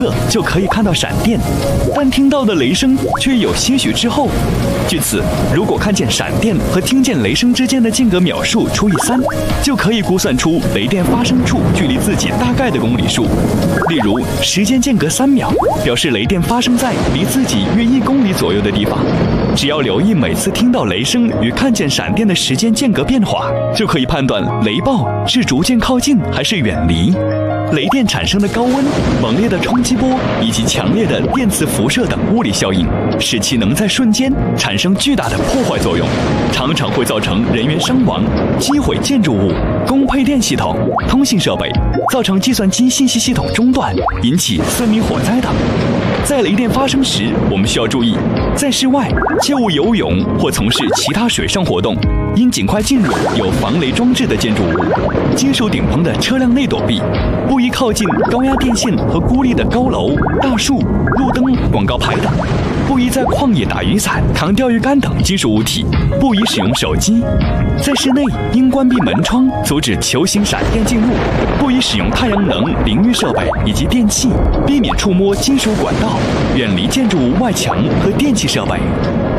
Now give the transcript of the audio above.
就可以看到闪电，但听到的雷声却有些许滞后。据此，如果看见闪电和听见雷声之间的间隔秒数除以3，就可以估算出雷电发生处距离自己大概的公里数。例如，时间间隔3秒，表示雷电发生在离自己约1公里左右的地方。只要留意每次听到雷声与看见闪电的时间间隔变化，就可以判断雷暴是逐渐靠近还是远离。雷电产生的高温、猛烈的冲击波以及强烈的电磁辐射等物理效应，使其能在瞬间产生巨大的破坏作用，常常会造成人员伤亡、击毁建筑物、供配电系统、通信设备，造成计算机信息系统中断，引起森林火灾等。在雷电发生时，我们需要注意，在室外切勿游泳或从事其他水上活动，应尽快进入有防雷装置的建筑物，接触顶棚的车辆内躲避，不宜靠近高压电线和孤立的高楼、大树、路灯、广告牌等，不宜在旷野打雨伞、扛钓鱼竿等金属物体，不宜使用手机。在室内应关闭门窗，阻止球形闪电进入，不宜使用太阳能淋浴设备以及电器，避免触摸金属管道，远离建筑物外墙和电气设备。